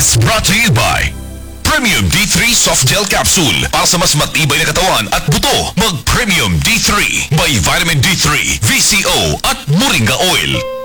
is brought to you by Premium D3 Soft Gel Capsule. Para sa mas matibay na katawan at buto, mag Premium D3 by Vitamin D3, VCO at Moringa Oil.